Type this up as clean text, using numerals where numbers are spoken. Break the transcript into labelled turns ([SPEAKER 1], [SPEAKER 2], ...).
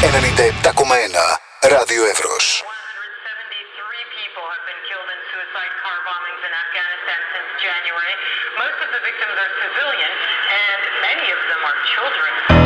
[SPEAKER 1] 97,1 Ράδιο Εύρος.
[SPEAKER 2] 173 people have been killed in suicide car bombings in Afghanistan since January. Most of the victims are civilian, and many of them are children.